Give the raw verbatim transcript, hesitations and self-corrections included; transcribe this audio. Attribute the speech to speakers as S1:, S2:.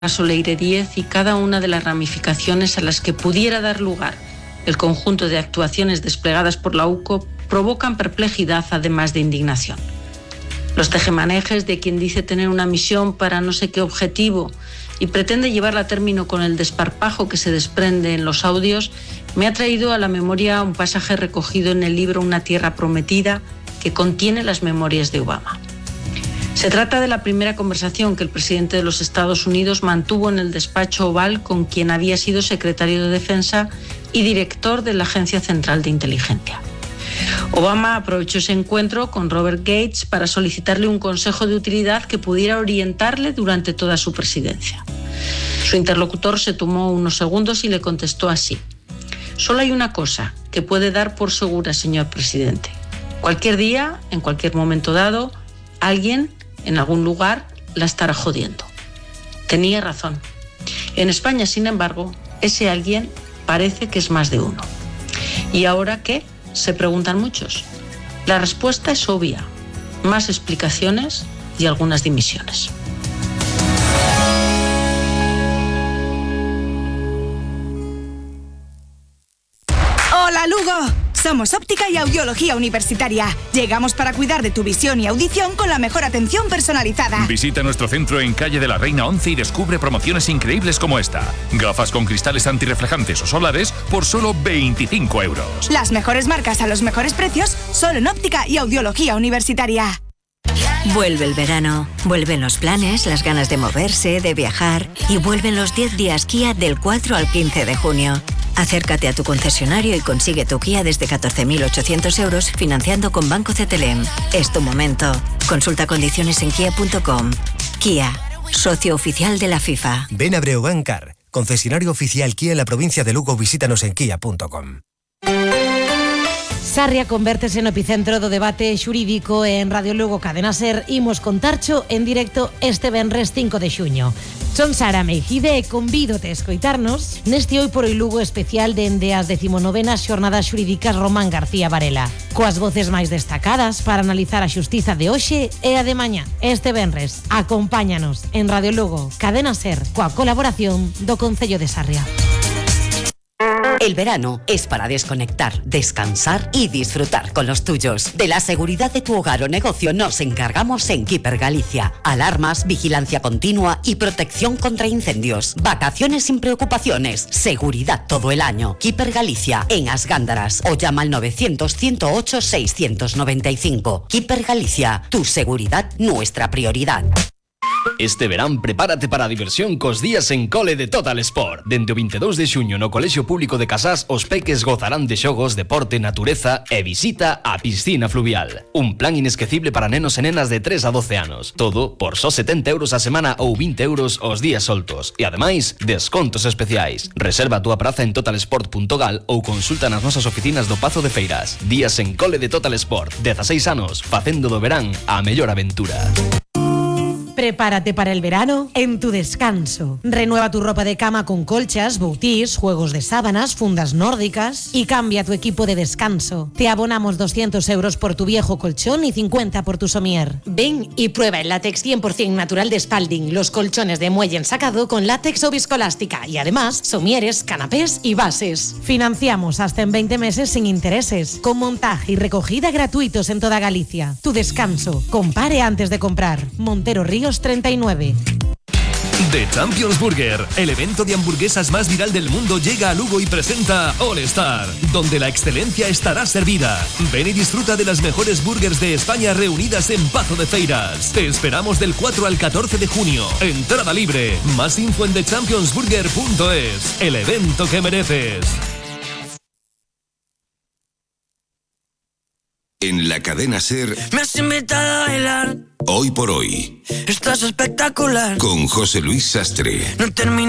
S1: Soleire Díez y cada una de las ramificaciones a las que pudiera dar lugar el conjunto de actuaciones desplegadas por la U C O provocan perplejidad además de indignación. Los tejemanejes de quien dice tener una misión para no sé qué objetivo y pretende llevarla a término con el desparpajo que se desprende en los audios me ha traído a la memoria un pasaje recogido en el libro Una tierra prometida que contiene las memorias de Obama. Se trata de la primera conversación que el presidente de los Estados Unidos mantuvo en el despacho Oval con quien había sido secretario de Defensa y director de la Agencia Central de Inteligencia. Obama aprovechó ese encuentro con Robert Gates para solicitarle un consejo de utilidad que pudiera orientarle durante toda su presidencia. Su interlocutor se tomó unos segundos y le contestó así: «Solo hay una cosa que puede dar por segura, señor presidente. Cualquier día, en cualquier momento dado, alguien en algún lugar la estará jodiendo». Tenía razón. En España, sin embargo, ese alguien parece que es más de uno. ¿Y ahora qué?, se preguntan muchos. La respuesta es obvia: más explicaciones y algunas dimisiones.
S2: ¡Hola, Lugo! Somos Óptica y Audiología Universitaria. Llegamos para cuidar de tu visión y audición con la mejor atención personalizada.
S3: Visita nuestro centro en Calle de la Reina once y descubre promociones increíbles como esta. Gafas con cristales antirreflejantes o solares por solo veinticinco euros.
S2: Las mejores marcas a los mejores precios, solo en Óptica y Audiología Universitaria.
S4: Vuelve el verano, vuelven los planes, las ganas de moverse, de viajar y vuelven los diez días Kia del cuatro al quince de junio. Acércate a tu concesionario y consigue tu Kia desde catorce mil ochocientos euros financiando con Banco C T L M. Es tu momento. Consulta condiciones en kia punto com. Kia, socio oficial de la FIFA.
S5: Ven a Breogán Car, concesionario oficial Kia en la provincia de Lugo. Visítanos en kia punto com.
S6: Sarria convértese no epicentro do debate xurídico en Radio Lugo Cadena Ser. Imos contarcho en directo este venres cinco de xuño. Son Sara Meijide e convídote a escoitarnos neste Hoy por Hoy Lugo especial dende as decimonovenas xornadas xurídicas Román García Varela, coas voces máis destacadas para analizar a xustiza de hoxe e a de mañá. Este venres, acompáñanos en Radio Lugo Cadena Ser coa colaboración do Concello de Sarria.
S7: El verano es para desconectar, descansar y disfrutar con los tuyos. De la seguridad de tu hogar o negocio nos encargamos en Keeper Galicia. Alarmas, vigilancia continua y protección contra incendios. Vacaciones sin preocupaciones. Seguridad todo el año. Keeper Galicia en As Gándaras o llama al novecientos, ciento ocho, seiscientos noventa y cinco. Keeper Galicia, tu seguridad, nuestra prioridad.
S8: Este verán prepárate para a diversión cos días en cole de Total Sport. Dende o veintidós de xuño no Colexio Público de Casás os peques gozarán de xogos, deporte, natureza e visita á piscina fluvial. Un plan inesquecible para nenos e nenas de tres a doce anos. Todo por só setenta euros a semana ou vinte euros os días soltos. E ademais, descontos especiais. Reserva a túa praza en total sport punto gal ou consulta nas nosas oficinas do Pazo de Feiras. Días en cole de Total Sport. dezaseis anos, facendo do verán a mellor aventura.
S6: Prepárate para el verano en tu descanso. Renueva tu ropa de cama con colchas, boutis, juegos de sábanas, fundas nórdicas y cambia tu equipo de descanso. Te abonamos doscientos euros por tu viejo colchón y cincuenta por tu somier. Ven y prueba el látex cien por ciento natural de Spalding, los colchones de muelle ensacado con látex o viscoelástica y además somieres, canapés y bases. Financiamos hasta en veinte meses sin intereses, con montaje y recogida gratuitos en toda Galicia. Tu descanso. Compare antes de comprar. Montero Ríos treinta y nueve.
S9: The Champions Burger, el evento de hamburguesas más viral del mundo, llega a Lugo y presenta All Star, donde la excelencia estará servida. Ven y disfruta de las mejores burgers de España reunidas en Pazo de Feiras. Te esperamos del cuatro al catorce de junio. Entrada libre. Más info en the champions burger punto es. El evento que mereces.
S10: En la cadena Ser.
S11: Me has invitado a bailar.
S10: Hoy por Hoy.
S11: Estás espectacular.
S10: Con José Luis Sastre.
S11: No termina.